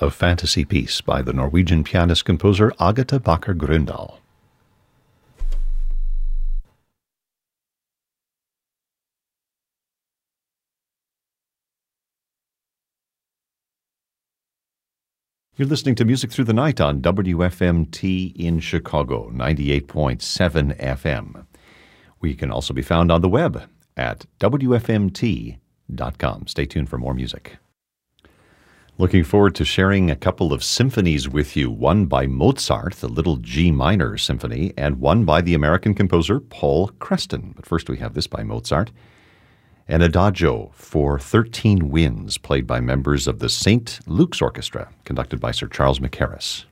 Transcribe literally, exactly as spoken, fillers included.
a fantasy piece by the Norwegian pianist-composer Agatha Bakker Grøndal. You're listening to Music Through the Night on W F M T in Chicago, ninety-eight point seven F M. We can also be found on the web at W F M T dot com. Stay tuned for more music. Looking forward to sharing a couple of symphonies with you, one by Mozart, the Little G Minor Symphony, and one by the American composer Paul Creston. But first we have this by Mozart, an Adagio for thirteen winds, played by members of the Saint Luke's Orchestra, conducted by Sir Charles Mackerras.